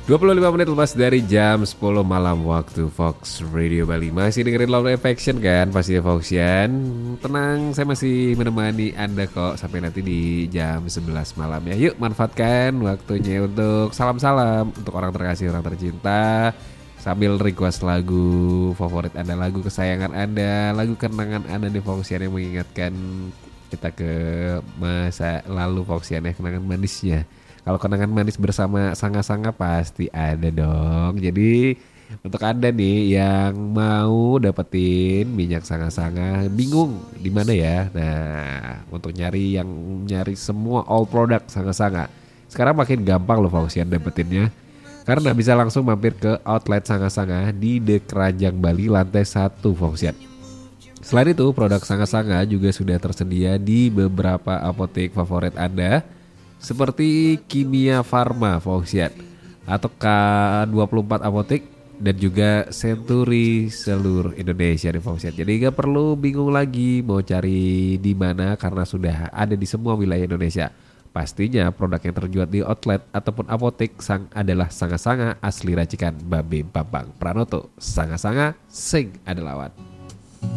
25 menit lepas dari jam 10 malam waktu Fox Radio Bali. Masih dengerin Love Affection kan pastinya Foxian. Tenang, saya masih menemani Anda kok sampai nanti di jam 11 malam ya. Yuk manfaatkan waktunya untuk salam-salam untuk orang terkasih, orang tercinta. Sambil request lagu favorit Anda, lagu kesayangan Anda, lagu kenangan Anda di Foxian yang mengingatkan kita ke masa lalu Foxian ya, kenangan manisnya. Kalau kenangan manis bersama Sanga-Sanga pasti ada dong. Jadi untuk Anda nih yang mau dapetin minyak Sanga-Sanga, bingung di mana ya? Nah, untuk nyari semua all product Sanga-Sanga. Sekarang makin gampang loh Foxian dapetinnya. Karena bisa langsung mampir ke outlet Sanga-Sanga di The Keranjang Bali lantai 1 Foxian. Selain itu, produk Sanga-Sanga juga sudah tersedia di beberapa apotek favorit Anda seperti Kimia Farma Foxian atau K24 Apotek dan juga Century seluruh Indonesia di Foxian. Jadi gak perlu bingung lagi mau cari di mana karena sudah ada di semua wilayah Indonesia. Pastinya produk yang terjual di outlet ataupun apotek Sang adalah Sanga-Sanga asli racikan Babe Bambang Pranoto. Sanga-Sanga sing ada lawan.